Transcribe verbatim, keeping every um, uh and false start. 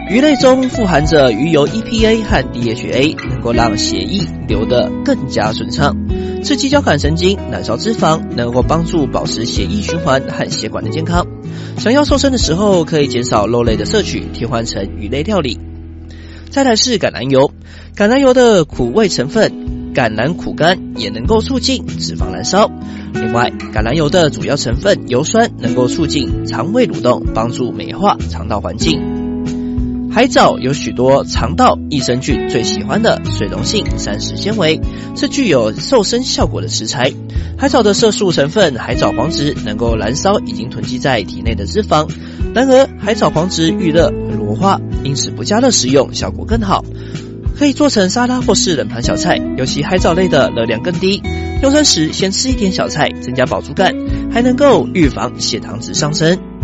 鱼类中富含着鱼油 E P A 和 D H A， 能够让血液流得更加顺畅。刺激交感神经，燃烧脂肪，能够帮助保持血液循环和血管的健康。想要瘦身的时候，可以减少肉类的摄取，替换成鱼类料理。再来是橄榄油，橄榄油的苦味成分橄榄苦苷也能够促进脂肪燃烧。另外，橄榄油的主要成分油酸能够促进肠胃蠕动，帮助美化肠道环境。海藻有许多肠道益生菌最喜欢的水溶性膳食纤维，是具有瘦身效果的食材。海藻的色素成分海藻黄质能够燃烧已经囤积在体内的脂肪，然而海藻黄质遇热会螺化，因此不加热食用效果更好。可以做成沙拉或是冷盘小菜，尤其海藻类的热量更低，用餐时先吃一点小菜，增加饱足感，还能够预防血糖值上升。